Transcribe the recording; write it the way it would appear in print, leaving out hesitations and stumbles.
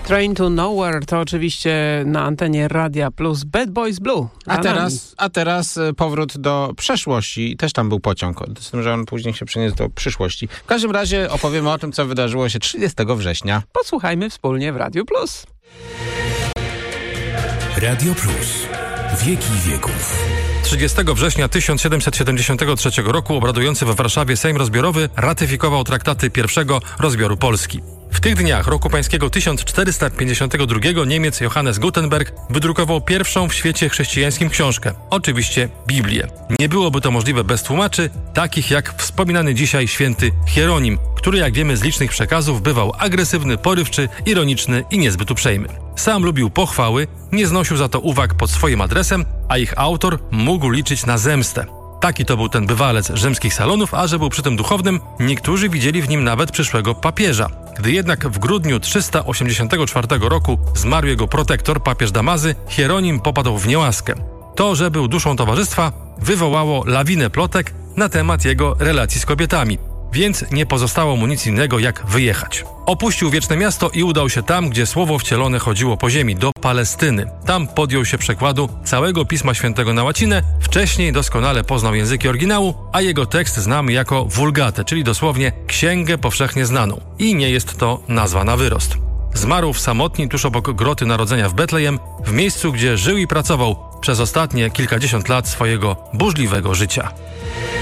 Train to Nowhere to oczywiście na antenie Radia Plus Bad Boys Blue. A teraz powrót do przeszłości. Też tam był pociąg, z tym, że on później się przeniósł do przyszłości. W każdym razie opowiemy o tym, co wydarzyło się 30 września. Posłuchajmy wspólnie w Radiu Plus. Radio Plus. Wieki wieków. 30 września 1773 roku obradujący we Warszawie Sejm Rozbiorowy ratyfikował traktaty pierwszego rozbioru Polski. W tych dniach roku pańskiego 1452 Niemiec Johannes Gutenberg wydrukował pierwszą w świecie chrześcijańskim książkę, oczywiście Biblię. Nie byłoby to możliwe bez tłumaczy, takich jak wspominany dzisiaj święty Hieronim, który jak wiemy z licznych przekazów bywał agresywny, porywczy, ironiczny i niezbyt uprzejmy. Sam lubił pochwały, nie znosił za to uwag pod swoim adresem, a ich autor mógł liczyć na zemstę. Taki to był ten bywalec rzymskich salonów, a że był przy tym duchownym, niektórzy widzieli w nim nawet przyszłego papieża. Gdy jednak w grudniu 384 roku zmarł jego protektor, papież Damazy, Hieronim popadł w niełaskę. To, że był duszą towarzystwa, wywołało lawinę plotek na temat jego relacji z kobietami, więc nie pozostało mu nic innego jak wyjechać. Opuścił wieczne miasto i udał się tam, gdzie słowo wcielone chodziło po ziemi, do Palestyny. Tam podjął się przekładu całego Pisma Świętego na łacinę, wcześniej doskonale poznał języki oryginału, a jego tekst znamy jako Vulgatę, czyli dosłownie księgę powszechnie znaną. I nie jest to nazwa na wyrost. Zmarł w samotni tuż obok groty Narodzenia w Betlejem, w miejscu, gdzie żył i pracował przez ostatnie kilkadziesiąt lat swojego burzliwego życia.